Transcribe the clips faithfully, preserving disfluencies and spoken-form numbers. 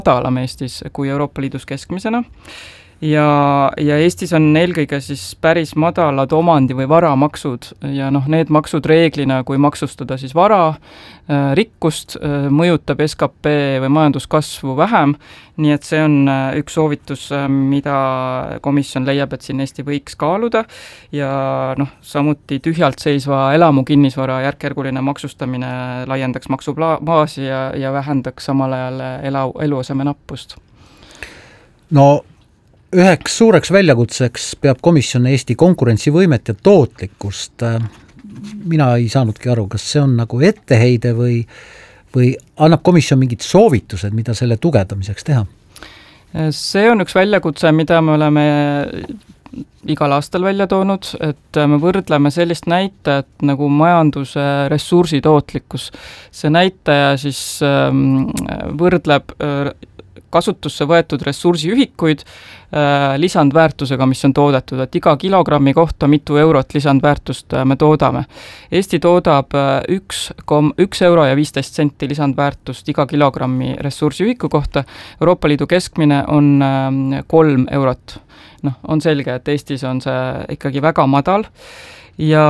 madalam Eestis kui Euroopa Liidus keskmisena. Ja, ja Eestis on eelkõige siis päris madalad omandi- või varamaksud ja noh, need maksud reeglina, kui maksustada siis vara, rikkust, mõjutab S K P või majanduskasvu vähem, nii et see on üks soovitus, mida komisjon leiab, et siin Eesti võiks kaaluda ja noh, samuti tühjalt seisva elamu kinnisvara järkjärguline maksustamine laiendaks maksubaasi ja, ja vähendaks samal ajal elu, eluaseme nappust. No üheks suureks väljakutseks peab komisjon Eesti konkurentsivõimet ja tootlikkust. Mina ei saanudki aru, kas see on nagu etteheide või, või annab komisjon mingid soovitused, mida selle tugevdamiseks teha? See on üks väljakutse, mida me oleme igal aastal välja toonud, et me võrdleme sellist näitajat nagu majanduse ressursitootlikkus. See näitaja siis võrdleb kasutusse võetud ressursiühikuid äh, lisandväärtusega, mis on toodetud, et iga kilogrammi kohta mitu eurot lisandväärtust äh, me toodame. Eesti toodab üks, üks euro ja viisteist senti lisandväärtust iga kilogrammi ressursiühiku kohta, Euroopa Liidu keskmine on äh, kolm eurot. Noh, on selge, et Eestis on see ikkagi väga madal ja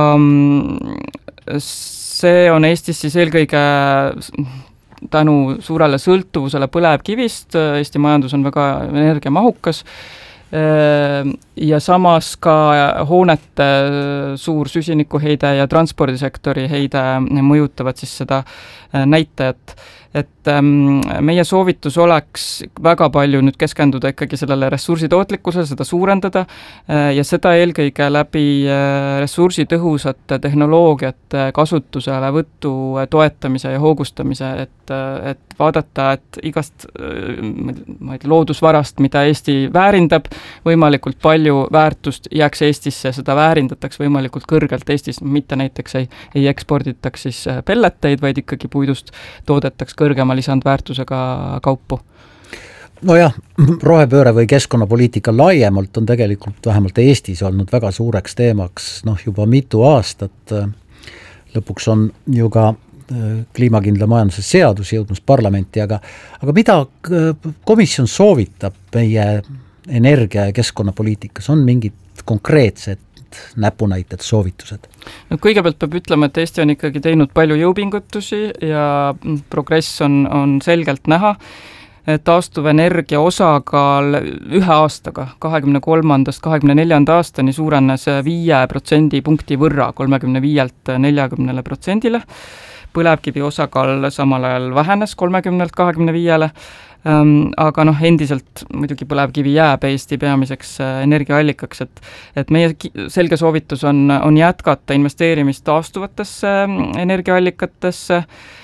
see on Eestis siis eelkõige tänu suurele sõltuvusele põlevkivist, Eesti majandus on väga energiamahukas ja samas ka hoonete suur süsinikuheide ja transpordisektori heide mõjutavad siis seda näitajat. Et meie soovitus oleks väga palju nüüd keskenduda ikkagi sellele ressursitootlikkusele, seda suurendada ja seda eelkõige läbi ressursitõhusate tehnoloogiate kasutusele võttu toetamise ja hoogustamise, et, et vaadata, et igast ma ei tea, loodusvarast, mida Eesti väärindab, võimalikult palju väärtust jääks Eestisse, seda väärindataks võimalikult kõrgelt Eestis, mitte näiteks ei, ei eksporditaks siis pelleteid, vaid ikkagi puidust toodetaks kõrgema lisandväärtusega kaupu. No jah, rohepööre või keskkonnapoliitika laiemalt on tegelikult vähemalt Eestis olnud väga suureks teemaks noh, juba mitu aastat. Lõpuks on ju ka kliimakindla majanduse seadus jõudnud parlamenti, aga, aga mida komisjon soovitab meie energia- ja keskkonnapoliitikas? On mingid konkreetsed näpunäited, soovitused? No, kõigepealt peab ütlema, et Eesti on ikkagi teinud palju jõupingutusi ja progress on, on selgelt näha. Taastuvenergia osakaal ühe aastaga, kahekümne kolmandast kahekümne neljanda aastani suurenes viie protsendi punkti võrra, kolmekümne viielt neljakümnele protsendile. Põlevkivi osakaal samal ajal vähenes kolmekümnelt kahekümne viiele, aga noh, endiselt muidugi põlevkivi jääb Eesti peamiseks energiaallikaks, et, et meie selge soovitus on, on jätkata investeerimist taastuvatesse energiaallikatesse,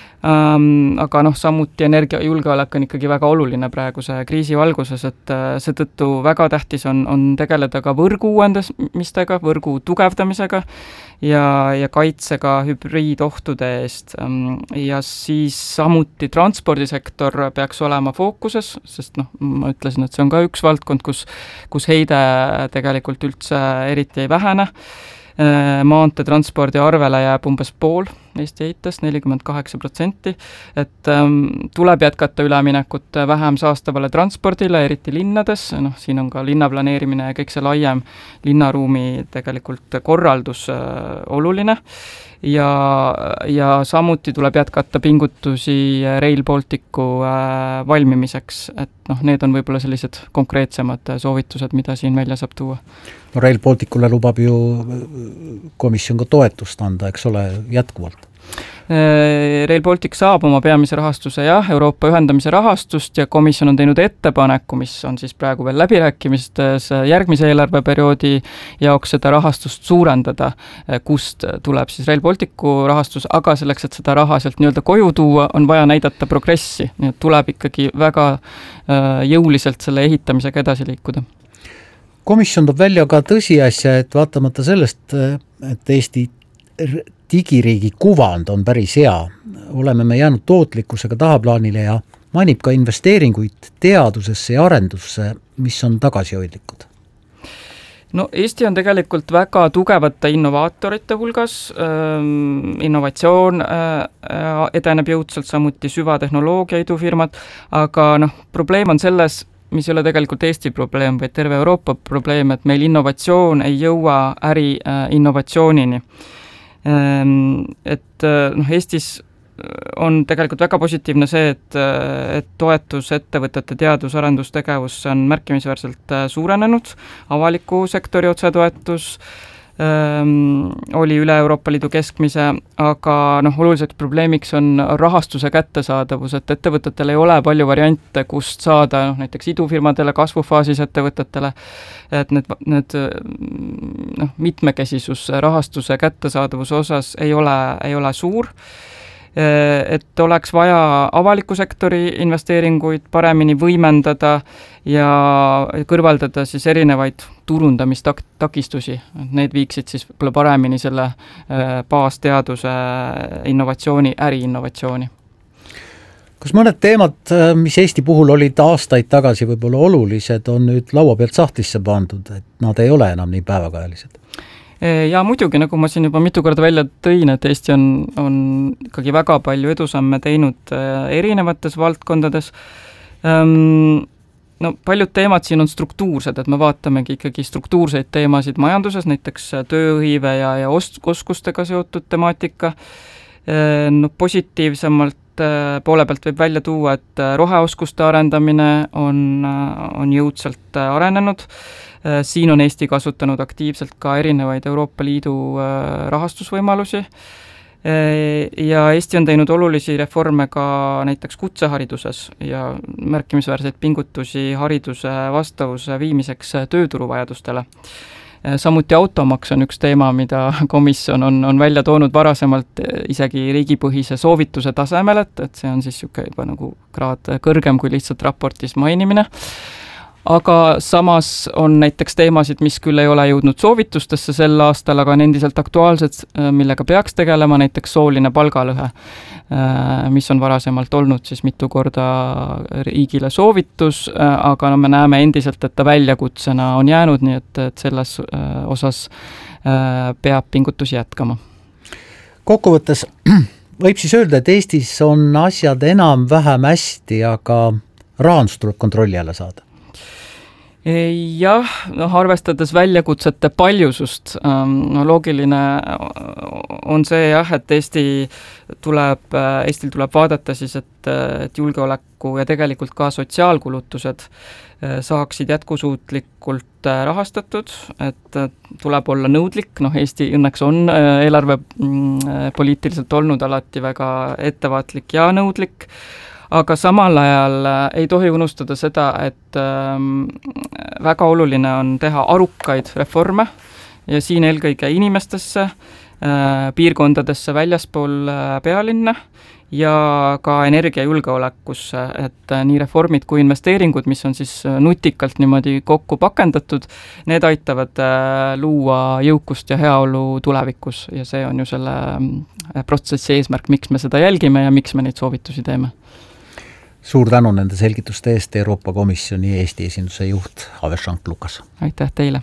aga noh, samuti energiajulgeolek on ikkagi väga oluline praeguse kriisi valguses, et seetõttu väga tähtis on, on tegeleda ka võrgu uuendamistega, võrgu tugevdamisega ja, ja kaitsega hübriidohtude eest. Ja siis samuti transpordisektor peaks olema fookuses, sest noh, ma ütlesin, et see on ka üks valdkond, kus, kus heide tegelikult üldse eriti ei vähene. Maanteetranspordi arvele jääb umbes pool Eesti heitest, nelikümmend kaheksa protsenti, et ähm, tuleb jätkata üleminekut vähem saastavale transpordile, eriti linnades, noh, siin on ka linnaplaneerimine ja kõik see laiem linnaruumi tegelikult korraldus äh, oluline ja, ja samuti tuleb jätkata pingutusi Rail Balticu äh, valmimiseks, et noh, need on võib-olla sellised konkreetsemad soovitused, mida siin välja saab tuua. No Rail Balticule lubab ju komisjon ka toetust anda, eks ole, jätkuvalt? Rail Baltic saab oma peamise rahastuse jah, Euroopa ühendamise rahastust ja komisjon on teinud ettepaneku, mis on siis praegu veel läbirääkimistes järgmise eelarveperioodi jaoks seda rahastust suurendada, kust tuleb siis Rail Balticu rahastus, aga selleks, et seda raha sealt nii-öelda koju tuua, on vaja näidata progressi, nii et tuleb ikkagi väga jõuliselt selle ehitamisega edasi liikuda. Komisjon toob välja ka tõsiasja, et vaatamata sellest, et Eesti digiriigi kuvand on päris hea, oleme me jäänud tootlikkusega tahaplaanile ja mainib ka investeeringuid teadusesse ja arendusse, mis on tagasihoidlikud. no Eesti on tegelikult väga tugevate innovaatorite hulgas, innovatsioon edeneb jõudsalt, samuti süvatehnoloogia idufirmad, aga noh, probleem on selles, mis ei ole tegelikult Eesti probleem, vaid terve Euroopa probleem, et meil innovatsioon ei jõua äri innovatsioonini. Et noh, Eestis on tegelikult väga positiivne see, et, et toetus ettevõtete teadus-arendustegevus on märkimisväärselt suurenenud, avaliku sektori otsetoetus ähm, oli üle Euroopa Liidu keskmise, aga noh, oluliseks probleemiks on rahastuse kättesaadavus, et ettevõtetel ei ole palju variante, kust saada noh, näiteks idufirmadele, kasvufaasis ettevõtetele, et need, need noh, mitmekesisus rahastuse kättesaadavuse osas ei ole, ei ole suur, et oleks vaja avaliku sektori investeeringuid paremini võimendada ja kõrvaldada siis erinevaid turundamistakistusi. Need viiksid siis paremini selle baasteaduse innovatsiooni, äriinnovatsiooni. Kas mõned teemad, mis Eesti puhul olid aastaid tagasi võib-olla olulised, on nüüd laua pealt sahtlisse pandud, et nad ei ole enam nii päevakajalised? Ja muidugi, nagu ma siin juba mitu korda välja tõin, et Eesti on, on ikkagi väga palju edusamme teinud erinevates valdkondades. No, paljud teemad siin on struktuursed, et me vaatamegi ikkagi struktuurseid teemasid majanduses, näiteks tööhõive ja, ja oskustega seotud temaatika. No, positiivsemalt poole pealt võib välja tuua, et roheoskuste arendamine on, on jõudsalt arenenud. Siin on Eesti kasutanud aktiivselt ka erinevaid Euroopa Liidu rahastusvõimalusi ja Eesti on teinud olulisi reforme ka näiteks kutsehariduses ja märkimisväärseid pingutusi hariduse vastavuse viimiseks tööturuvajadustele. Samuti automaks on üks teema, mida komisjon on, on välja toonud varasemalt isegi riigipõhise soovituse tasemel, et, et see on siis juba, juba nagu kraad kõrgem kui lihtsalt raportis mainimine. Aga samas on näiteks teemasid, mis küll ei ole jõudnud soovitustesse sel aastal, aga on endiselt aktuaalsed, millega peaks tegelema, näiteks sooline palgalõhe, mis on varasemalt olnud siis mitu korda riigile soovitus, aga no me näeme endiselt, et ta väljakutsena on jäänud, nii et, et selles osas peab pingutusi jätkama. Kokkuvõttes võib siis öelda, et Eestis on asjad enam-vähem hästi, aga rahandus tuleb kontrolli alla saada. Jah, noh, arvestades väljakutsete paljusust, no loogiline on see jah, et Eesti tuleb, Eestil tuleb vaadata siis, et, et julgeoleku ja tegelikult ka sotsiaalkulutused saaksid jätkusuutlikult rahastatud, et tuleb olla nõudlik, noh Eesti õnneks on eelarve poliitiliselt olnud alati väga ettevaatlik ja nõudlik, aga samal ajal ei tohi unustada seda, et väga oluline on teha arukaid reforme ja siin eelkõige inimestesse, piirkondadesse väljaspool pealinna ja ka energiajulgeolekusse, et nii reformid kui investeeringud, mis on siis nutikalt niimoodi kokku pakendatud, need aitavad luua jõukust ja heaolu tulevikus ja see on ju selle protsessi eesmärk, miks me seda jälgime ja miks me neid soovitusi teeme. Suur tänu nende selgituste eest, Euroopa Komisjoni Eesti esinduse juht Avešank Lukas. Aitäh teile!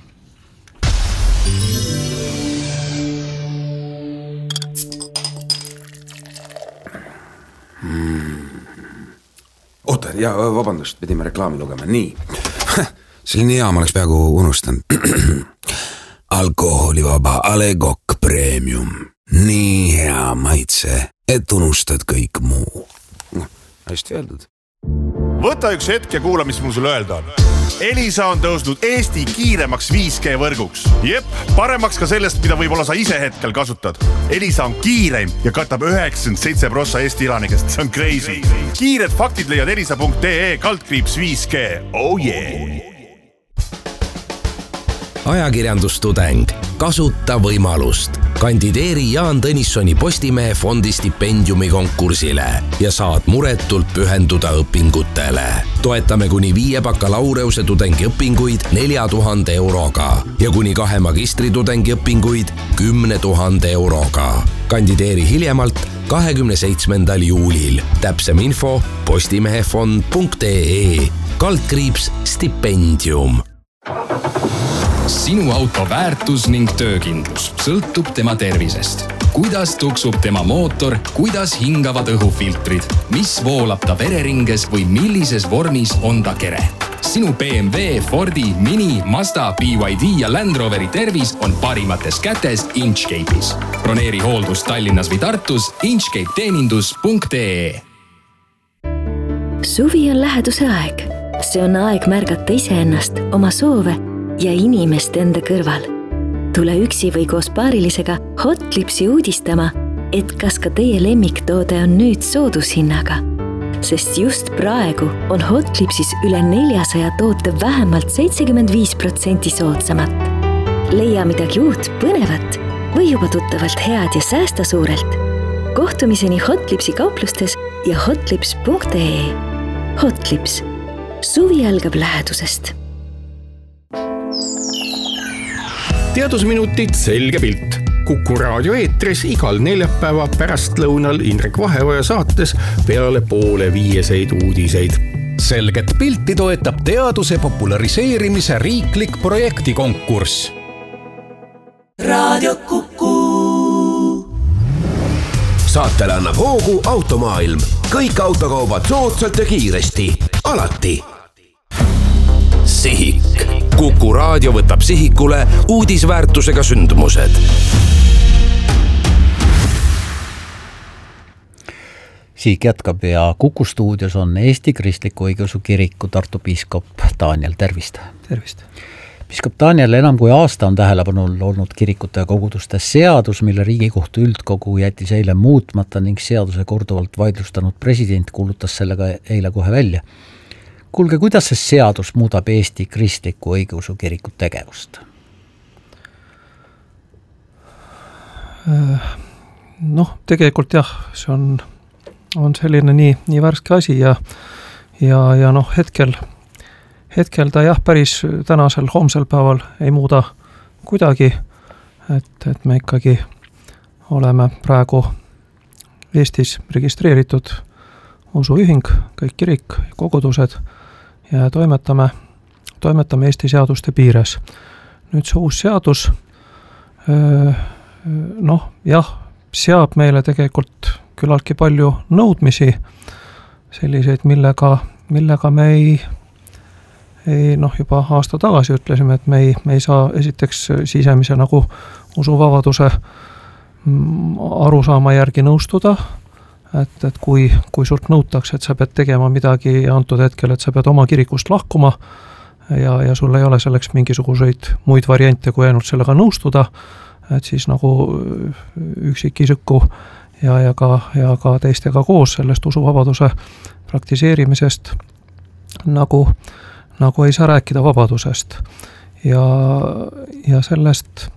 Hmm. Oota, ja vabandust, pidime reklaami lugema. Nii, selline hea ma oleks peaaegu unustanud. Alkoholivaba A Le Coq Premium. Nii hea maitse, et unustad kõik muu. Hästi öeldud. Võta üks hetk ja kuula, mis mul sulle öelda on. Elisa on tõusnud Eesti kiiremaks viis G võrguks. Jep, paremaks ka sellest, mida võib-olla sa ise hetkel kasutad. Elisa on kiireim ja katab üheksakümmend seitse prossa Eesti elanikest. See on crazy. Kiired faktid leiad elisa punkt ee kaldkriips viis G. Oh yeah! Ajakirjandustudeng. Kasuta võimalust. Kandideeri Jaan Tõnissoni Postimehe fondi stipendiumi konkursile ja saad muretult pühenduda õpingutele. Toetame kuni viie bakalaureuse tudengi õpinguid nelja tuhande euroga ja kuni kahe magistritudengi õpinguid kümne tuhande euroga. Kandideeri hiljemalt kahekümne seitsmendal juulil. Täpsem info postimehefond punkt ee kaldkriips stipendium. Sinu auto väärtus ning töökindlus sõltub tema tervisest. Kuidas tuksub tema mootor, kuidas hingavad õhufiltrid, mis voolab ta vereringes või millises vormis on ta kere. Sinu B M W, Fordi, Mini, Mazda, B Y D ja Land Roveri tervis on parimates kätes Inchcape'is. Broneeri hooldus Tallinnas või Tartus inchcape teenindus punkt ee. Suvi on läheduse aeg. See on aeg märgata iseennast, oma soove ja inimest enda kõrval. Tule üksi või koos paarilisega Hotlipsi uudistama, et kas ka teie lemmiktoode on nüüd soodushinnaga. Sest just praegu on Hotlipsis üle neljasaja toote vähemalt seitsekümmend viis protsenti soodsamat. Leia midagi uut, põnevat või juba tuttavalt head ja säästa suurelt. Kohtumiseni Hotlipsi kauplustes ja hotlips punkt ee. Hotlips. Suvi algab lähedusest. Teadusminutid selge pilt. Kuku raadio eetris igal neljapäeva pärastlõunal Indrek Vaheoja saates peale poole viieseid uudiseid. Selget pilti toetab teaduse populariseerimise riiklik projektikonkurss. Raadio Kuku. Saatele annab hoogu Automaailm. Kõik autokaubad soodsalt ja kiiresti. Alati. Sihik. Kuku raadio võtab sihikule uudisväärtusega sündmused. Sihik jätkab ja Kuku stuudios on Eesti Kristliku Õigeusu Kiriku Tartu piiskop Daniel, tervist. Tervist. Piiskop Daniel, enam kui aasta on tähelepanul olnud kirikute ja koguduste seadus, mille Riigikohtu üldkogu jättis eile muutmata ning seaduse korduvalt vaidlustanud president kuulutas sellega eile kohe välja. Kuulge, kuidas see seadus muudab Eesti Kristliku Õigeusu Kiriku tegevust? Noh, tegelikult jah, see on, on selline nii, nii värske asi ja, ja, ja noh, hetkel Hetkel ta jah, päris tänasel homsel päeval ei muuda kuidagi, et, et me ikkagi oleme praegu Eestis registreeritud usuühing, kõik kirik, kogudused ja toimetame, toimetame Eesti seaduste piires. Nüüd see uus seadus, noh jah, seab meile tegelikult küllaltki palju nõudmisi, selliseid, millega, millega me ei Ei, noh, juba aasta tagasi ütlesime, et me ei, me ei saa esiteks sisemise nagu usuvabaduse arusaama järgi nõustuda, et, et kui, kui sult nõutakse, et sa pead tegema midagi antud hetkel, et sa pead oma kirikust lahkuma ja, ja sul ei ole selleks mingisuguseid muid variante, kui ainult sellega nõustuda, et siis nagu üksikisiku ja, ja, ka, ja ka teistega koos sellest usuvabaduse praktiseerimisest nagu nagu ei saa rääkida vabadusest ja, ja sellest,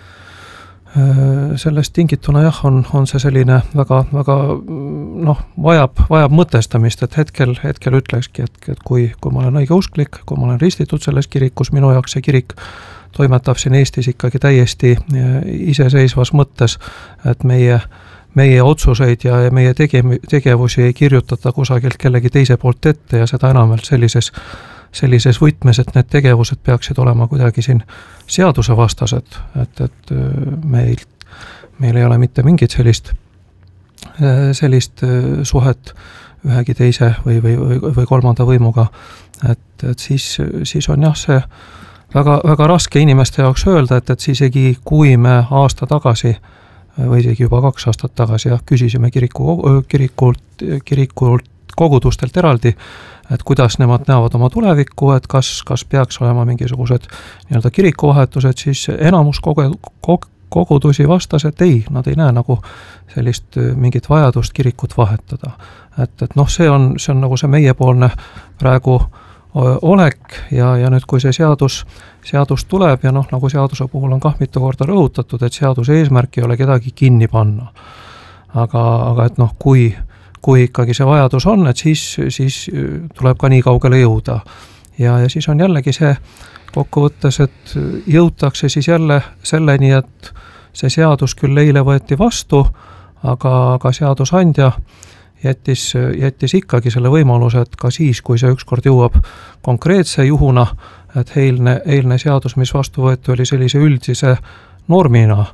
sellest tingituna jah, on, on see selline väga, väga noh, vajab, vajab mõtestamist, et hetkel, hetkel ütlekski, et, et kui, kui ma olen õigeusklik, kui ma olen ristitud selles kirikus, minu jaoks see kirik toimetab siin Eestis ikkagi täiesti iseseisvas mõttes, et meie meie otsuseid ja meie tege- tegevusi ei kirjutata kusagil kellegi teise poolt ette ja seda enam veel sellises sellises võtmes, et need tegevused peaksid olema kuidagi siin seadusevastased, et, et meil, meil ei ole mitte mingit sellist, sellist suhet ühegi teise või, või, või kolmanda võimuga, et, et siis, siis on jah see väga, väga raske inimeste jaoks öelda, et, et isegi kui me aasta tagasi või isegi juba kaks aastat tagasi jah, küsisime kiriku, kirikult, kirikult kogudustelt eraldi, et kuidas nemad näevad oma tulevikku, et kas, kas peaks olema mingisugused nii-öelda kirikuvahetused, siis enamus kogu, kogu, kogudusi vastas, et ei, nad ei näe nagu sellist mingit vajadust kirikut vahetada. Et, et noh, see on, see on nagu see meiepoolne praegu olek ja, ja nüüd, kui see seadus, seadus tuleb ja noh, nagu seaduse puhul on kah mitu korda rõhutatud, et seaduse eesmärk ei ole kedagi kinni panna. Aga, aga et noh, kui kui ikkagi see vajadus on, et siis, siis tuleb ka nii kaugele jõuda. Ja, ja siis on jällegi see kokkuvõttes, et jõutakse siis jälle selleni, et see seadus küll eile võeti vastu, aga, aga seadusandja jättis, jättis ikkagi selle võimaluse, et ka siis, kui see ükskord jõuab konkreetse juhuna, et eilne, eilne seadus, mis vastu võeti, oli sellise üldise normina,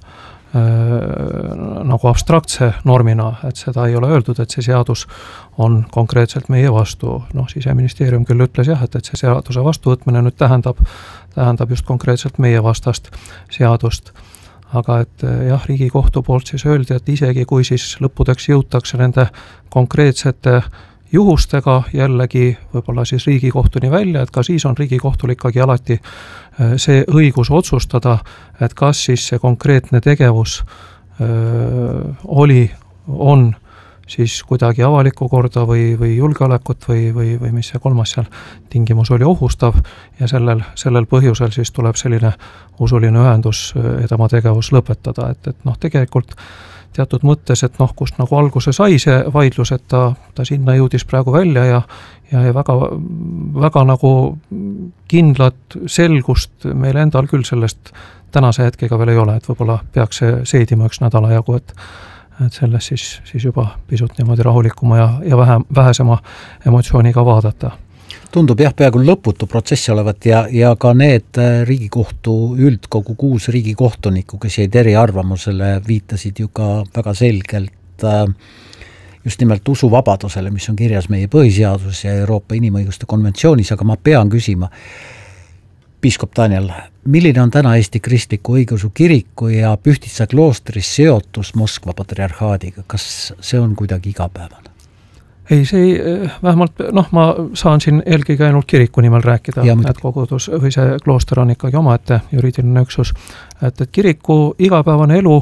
nagu abstraktse normina, et seda ei ole öeldud, et see seadus on konkreetselt meie vastu. Noh, Siseministeerium küll ütles jah, et, et see seaduse vastuvõtmine nüüd tähendab, tähendab just konkreetselt meie vastast seadust. Aga et jah, Riigikohtu poolt siis öeldi, et isegi kui siis lõppudeks jõutakse nende konkreetsete juhustega jällegi võib-olla siis Riigikohtuni välja, et ka siis on Riigikohtul ikkagi alati see õigus otsustada, et kas siis see konkreetne tegevus öö, oli, on siis kuidagi avalikku korda või, või julgeolekut või, või, või mis see kolmas seal tingimus oli ohustav ja sellel, sellel põhjusel siis tuleb selline usuline ühendus ja tema tegevus lõpetada, et, et noh, tegelikult teatud mõttes, et noh, kust nagu alguse sai see vaidlus, et ta, ta sinna jõudis praegu välja ja, ja, ja väga, väga nagu kindlat selgust meil endal küll sellest tänase hetkega veel ei ole, et võib-olla peaks see seedima üks nädala jagu, et, et selles siis, siis juba pisut niimoodi rahulikuma ja, ja vähem, vähesema emotsiooniga vaadata. Tundub jah, peaaegu lõputu protsess olevat ja, ja ka need Riigikohtu üldkogu kuus riigikohtunikku, kes jäid eriarvamusele, viitasid ju ka väga selgelt just nimelt usuvabadusele, mis on kirjas meie põhiseaduses ja Euroopa inimõiguste konventsioonis, aga ma pean küsima, piiskop Daniel, milline on täna Eesti Kristliku Õigeusu Kiriku ja Pühtitsa kloostris seotus Moskva patriarhaadiga? Kas see on kuidagi igapäevane? Ei, see vähemalt, noh, ma saan siin eelkõige ainult kiriku nimel rääkida, ja, et kogudus või see klooster on ikkagi omaette juriidiline üksus, et, et kiriku igapäevane elu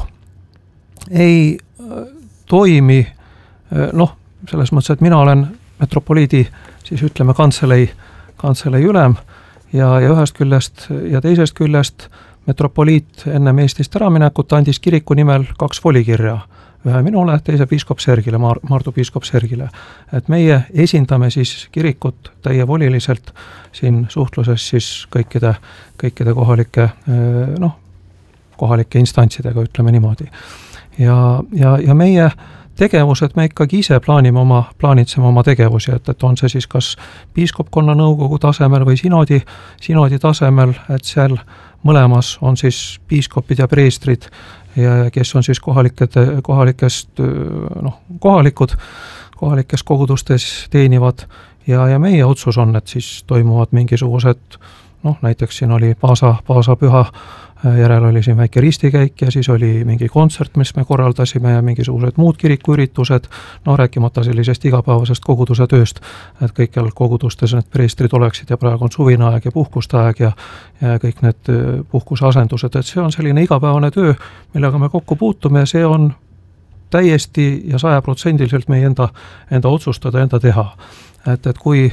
ei toimi, noh, selles mõttes, et mina olen metropoliidi, siis ütleme kantselei, kantselei ülem ja, ja ühest küljest ja teisest küljest metropoliit ennem Eestist ära minekut andis kiriku nimel kaks volikirja, ühe minule, teise piiskop Sergile, Maardu piiskop Sergile. Et meie esindame siis kirikut täievoliliselt siin suhtluses siis kõikide, kõikide kohalike, noh, kohalike instantsidega, ütleme niimoodi. Ja, ja, ja meie tegevused me ikkagi ise plaanime oma, plaanitseme oma tegevusi, et, et on see siis kas piiskopkonna nõukogu tasemel või sinodi, sinodi tasemel, et seal mõlemas on siis piiskopid ja preestrid, ja kes on siis kohaliked, kohalikest, noh, kohalikud, kohalikes kogudustes teenivad ja, ja meie otsus on, et siis toimuvad mingisugused, noh, näiteks siin oli Paasa, Paasa püha järel oli siin väike ristikäik ja siis oli mingi kontsert, mis me korraldasime ja mingisugused muud kirikuüritused, no rääkimata sellisest igapäevasest koguduse tööst, et kõikjal kogudustes need preestrid oleksid ja praegu on suvine aeg ja puhkuste aeg ja, ja kõik need puhkuse asendused, et see on selline igapäevane töö, millega me kokku puutume ja see on täiesti ja sajaprotsendiliselt meie enda, enda otsustada, enda teha. Et, et kui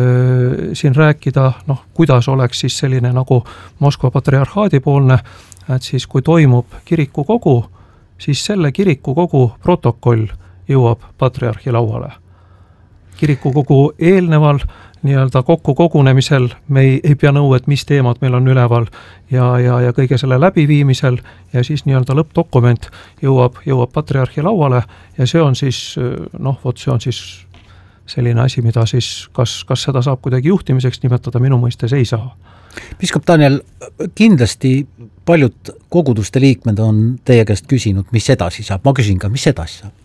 siin rääkida, noh, kuidas oleks siis selline nagu Moskva patriarhaadi poolne, et siis kui toimub kirikukogu, siis selle kirikukogu protokoll jõuab patriarhi lauale. Kirikukogu eelneval nii-öelda kokku kogunemisel me ei, ei pea nõu, et mis teemad meil on üleval ja, ja, ja kõige selle läbiviimisel ja siis nii-öelda lõppdokument jõuab, jõuab patriarhi lauale ja see on siis, noh, vot see on siis selline asi, mida siis, kas, kas seda saab kuidagi juhtimiseks nimetada, minu mõistes ei saa. Piiskop Daniel, kindlasti paljud koguduste liikmed on teie käest küsinud, mis edasi saab. Ma küsin ka, mis edasi saab?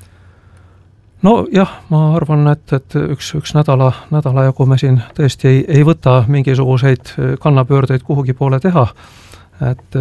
No jah, ma arvan, et, et üks, üks nädala, nädala jagu me siin tõesti ei, ei võta mingisuguseid kannapöördeid kuhugi poole teha, et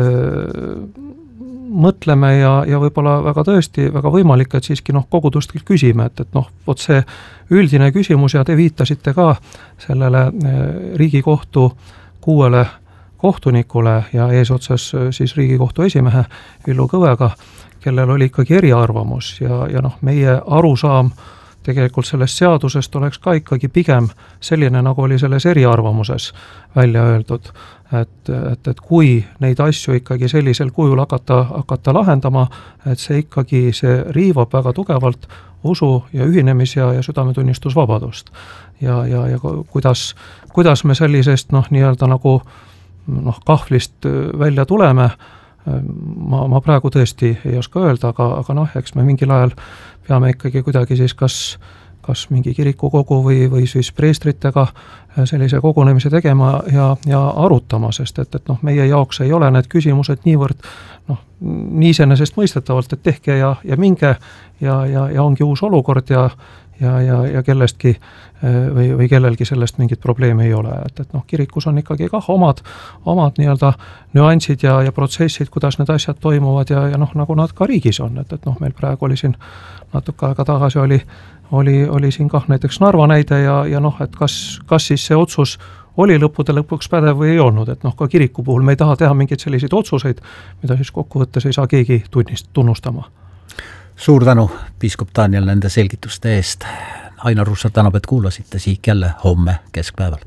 mõtleme ja, ja võib-olla väga tõesti, väga võimalik, et siiski noh, kogudustelt küsime, et, et noh, vot see üldine küsimus ja te viitasite ka sellele Riigikohtu kuuele kohtunikule ja eesotsas siis Riigikohtu esimehe Villu Kõvega, kellel oli ikkagi eriarvamus ja, ja noh, meie arusaam tegelikult sellest seadusest oleks ka ikkagi pigem selline, nagu oli selles eriarvamuses välja öeldud, et, et, et kui neid asju ikkagi sellisel kujul hakata, hakata lahendama, et see ikkagi, see riivab väga tugevalt usu ja ühinemis- ja, ja südametunnistusvabadust. Ja, ja, ja kuidas, kuidas me sellisest noh, nii-öelda nagu noh, kahvlist välja tuleme, ma, ma praegu tõesti ei oska öelda, aga, aga noh, eks me mingil ajal peame ikkagi kuidagi siis kas, kas mingi kirikukogu või, või siis preestritega sellise kogunemise tegema ja, ja arutama, sest et, et noh, meie jaoks ei ole need küsimused niivõrd noh, nii iseenesest mõistetavalt, et tehke ja, ja minge ja, ja, ja ongi uus olukord ja ja, ja, ja kellestki või, või kellelgi sellest mingit probleemi ei ole, et, et noh, kirikus on ikkagi kah omad, omad nii-öelda nüansid ja, ja protsessid, kuidas need asjad toimuvad ja, ja noh, nagu nad ka riigis on, et, et noh, meil praegu oli siin natuke aega tagasi oli, oli, oli siin kah näiteks Narva näide ja, ja noh, et kas, kas siis see otsus oli lõppude lõpuks pädev või ei olnud, et noh, ka kiriku puhul me ei taha teha mingeid selliseid otsuseid, mida siis kokkuvõttes ei saa keegi tunnist, tunnustama. Suur tänu, piiskop Daniel, nende selgituste eest. Ainar Russar tänab, et kuulasite, Sihik jälle homme keskpäeval.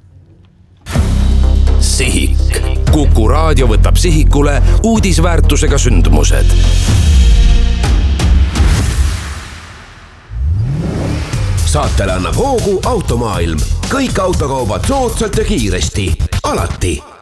Sihik. Kuku raadio võtab sihikule uudisväärtusega sündmused. Saatele annab hoogu Automaailm. Kõik autokaubad soodsalt ja kiiresti. Alati.